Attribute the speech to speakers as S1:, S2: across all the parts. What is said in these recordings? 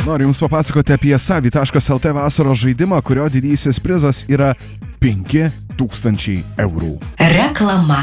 S1: Noriu Jums papasakoti apie savi.lt vasaros žaidimą, kurio didysis prizas yra 5000 eurų.
S2: Reklama.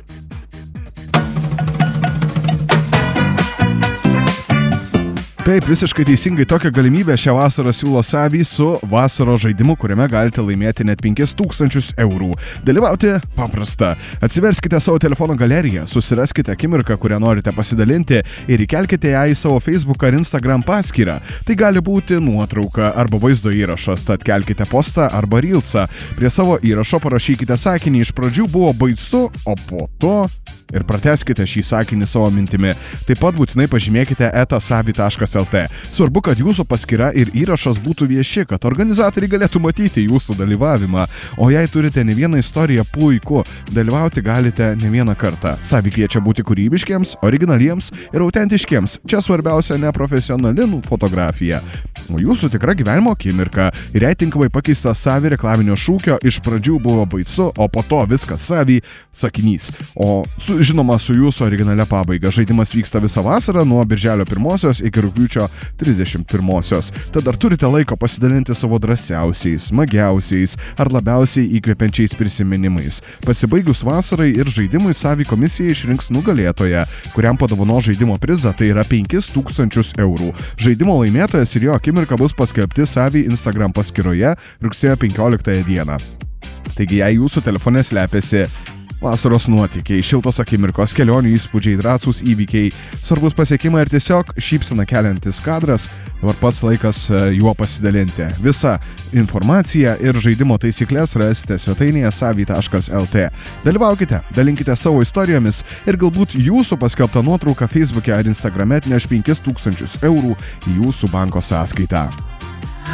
S1: Taip, visiškai teisingai tokią galimybę šią vasarą siūlo Savi su vasaros žaidimu, kuriame galite laimėti net 5000 eurų. Dalyvauti paprasta. Atsiverskite savo telefono galeriją, susiraskite akimirką, kurią norite pasidalinti ir įkelkite ją į savo Facebook ar Instagram paskyrą. Tai gali būti nuotrauka arba vaizdo įrašas, tad kelkite postą arba reelsą. Prie savo įrašo parašykite sakinį iš pradžių buvo baisu, o po to ir pratęskite šį sakinį savo mintimi. Taip pat būtinai pažymėkite @savi.lt. Svarbu, kad jūsų paskyra ir įrašas būtų vieši, kad organizatoriai galėtų matyti jūsų dalyvavimą. O jei turite ne vieną istoriją, puiku, dalyvauti galite ne vieną kartą. Savi kviečia būti kūrybiškiems, originaliems ir autentiškiems. Čia svarbiausia ne profesionali fotografija, o jūsų tikra gyvenimo akimirka. Ir jei tinkamai pakeistas Savi reklaminio šūkio iš pradžių buvo baisu, o po to viskas Savi sakinys. O žinoma, su jūsų originalia pabaiga. Žaidimas vyksta visą vasarą nuo birželio 1 iki rugpjūčio 31. Tad ar turite laiko pasidalinti savo drąsiausiais, smagiausiais ar labiausiai įkvepiančiais prisiminimais. Pasibaigus vasarai ir žaidimui Savi komisija išrinks nugalėtoją, kuriam padovano žaidimo prizą, tai yra 5000 eurų. Žaidimo laimėtojas ir jo akimirka bus paskelbti Savi Instagram paskyroje rugsėjo 15 dieną. Taigi, jei jūsų telefone slepiasi vasaros nuotykiai, šiltos akimirkos, kelionių įspūdžiai, drąsūs įvykiai, svarbus pasiekimai ir tiesiog šypseną keliantis kadras, dabar pats laikas juo pasidalinti. Visą informaciją ir žaidimo taisyklės rasite svetainėje savi.lt. Dalyvaukite, dalinkite savo istorijomis ir galbūt jūsų paskelbta nuotrauka Facebook'e ar Instagram'e atneš 5000 eurų į jūsų banko sąskaitą.